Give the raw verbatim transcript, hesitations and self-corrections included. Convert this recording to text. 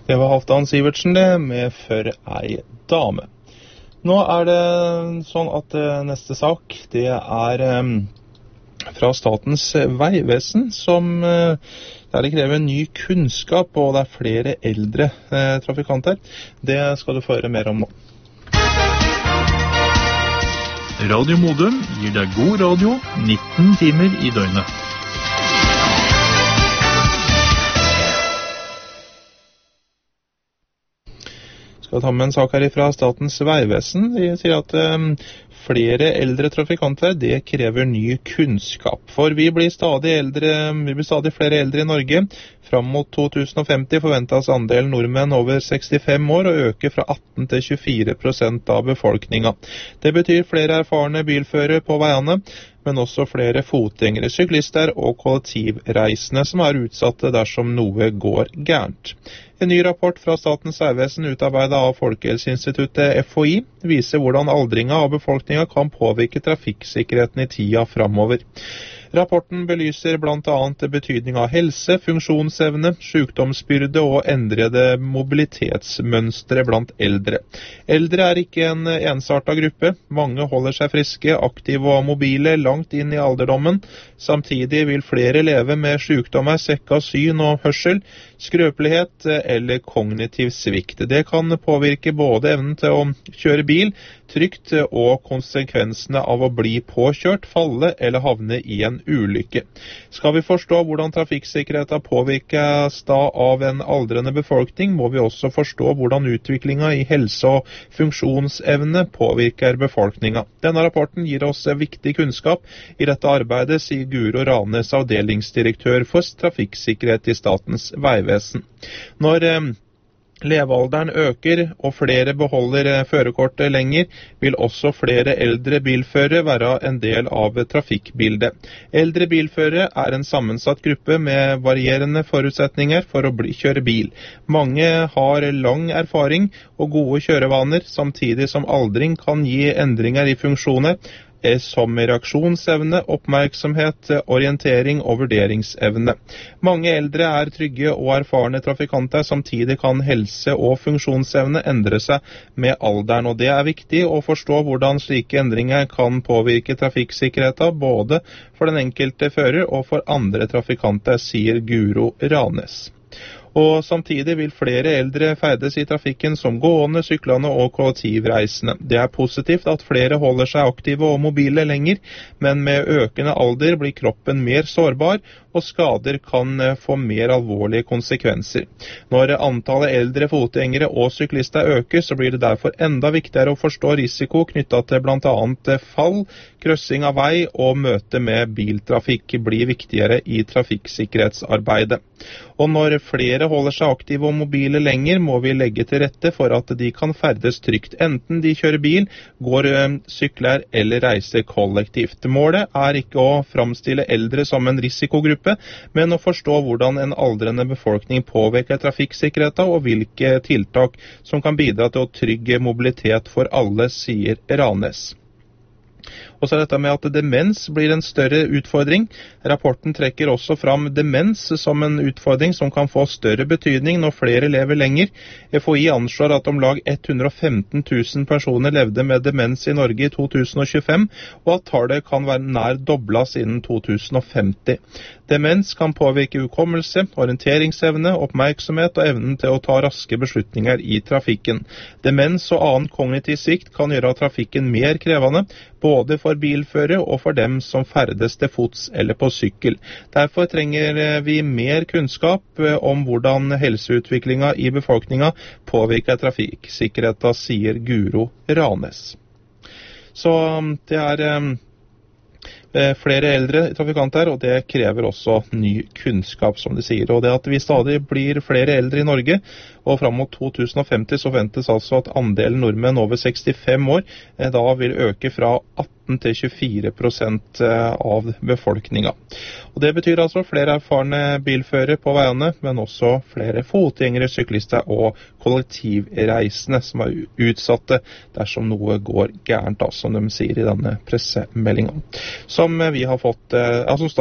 Det var Halvdan Sivertsen det, med For ei dame. Nå er det sånn at neste sak, det er um, fra Statens vegvesen, som uh, der det krever ny kunnskap, og det er flere eldre uh, trafikanter. Det skal du få høre mer om nå. Radio Modum gir deg god radio nitten timer i døgnet. Skal ta med en sak her fra Statens vegvesen. De sier at um, flere eldre trafikanter, det krever ny kunnskap. For vi blir stadig eldre, vi blir stadig flere eldre i Norge. Fram mot to tusen og femti forventes andelen nordmenn over sekstifem år å øke fra atten til tjuefire prosent av befolkningen. Det betyr flere erfarne bilførere på veiene, men også flere fotgjengere, syklister og kollektivreisende som er utsatte dersom noe går gærent. En ny rapport fra Statens vegvesen utarbeidet av Folkehelseinstituttet F H I viser hvordan aldringen av befolkningen kan påvirke trafikksikkerheten i tida framover. Rapporten belyser blant annet betydning av helse, funksjonsevne, sykdomsbyrde og endrede mobilitetsmønstre blant eldre. Eldre er ikke en ensartet gruppe. Mange holder seg friske, aktive og mobile langt inn i alderdommen. Samtidig vil flere leve med sykdommer, svekket syn og hørsel, skrøpelighet eller kognitiv svikt. Det kan påvirke både evnen til å kjøre bil trygt og konsekvensene av å bli påkjørt, falle eller havne i en ulykke. Skal vi forstå hvordan trafikksikkerheten påvirkes da av en aldrende befolkning, må vi også forstå hvordan utviklingen i helse og funksjonsevne påvirker befolkningen. Denne rapporten gir oss viktig kunnskap i dette arbeidet, sier Guro Ranes, avdelingsdirektør for trafikksikkerhet i Statens vegvesen. Når eh, levealderen øker og flere beholder eh, førerkortet lenger, vil også flere eldre bilførere være en del av trafikkbildet. Eldre bilførere er en sammensatt gruppe med varierende forutsetninger for å bli, kjøre bil. Mange har lang erfaring og gode kjørevaner, samtidig som aldring kan gi endringer i funksjoner, som reaksjonsevne, oppmerksomhet, orientering og vurderingsevne. Mange eldre er trygge og erfarne trafikanter, samtidig kan helse og funksjonsevne endre seg med alderen, og det er viktig å forstå hvordan slike endringer kan påvirke trafikksikkerheten, både for den enkelte fører og for andre trafikanter, sier Guro Ranes. Og samtidig vil flere eldre ferdes i trafikken som gående, syklende og kollektivreisende. Det er positivt at flere holder seg aktive og mobile lenger, men med økende alder blir kroppen mer sårbar, og skader kan få mer alvorlige konsekvenser. Når antallet eldre fotgjengere og syklister øker, så blir det derfor enda viktigere å forstå risiko knyttet til blant annet fall, kryssing av vei og møte med biltrafikk blir viktigere i trafikksikkerhetsarbeidet. Og når flere holder seg aktive og mobile lenger, må vi legge til rette for at de kan ferdes trygt, enten de kjører bil, går, sykler eller reiser kollektivt. Målet er ikke å framstille eldre som en risikogruppe, men å forstå hvordan en aldrende befolkning påvirker trafikksikkerheten og hvilke tiltak som kan bidra til å trygge mobilitet for alle, sier Ranes. Og så er dette med at demens blir en større utfordring. Rapporten trekker også fram demens som en utfordring som kan få større betydning når flere lever lenger. F H I anslår at om lag hundre og femten tusen personer levde med demens i Norge i to tusen og tjuefem, og at tallet kan være nær doblet innen to tusen og femti. Demens kan påvirke hukommelse, orienteringsevne, oppmerksomhet og evnen til å ta raske beslutninger i trafikken. Demens og annen kognitiv svikt kan gjøre trafikken mer krevende, både for bilførere og for dem som ferdes til fots eller på sykkel. Derfor trenger vi mer kunnskap om hvordan helseutviklingen i befolkningen påvirker trafikksikkerheten, sier Guro Ranes. Så det er flere eldre trafikanter, og det krever også ny kunnskap, som de sier. Og det at vi stadig blir flere eldre i Norge, og fram mot to tusen og femti så ventes altså at andelen nordmenn over sekstifem år da vil øke fra atten til tjuefire prosent av befolkningen. Og det betyr altså flere erfarne bilførere på veiene, men også flere fotgjengere, syklister og kollektivreisende som er utsatte dersom noe går gærent, da, som de sier i denne pressemeldingen. Som vi har fått, altså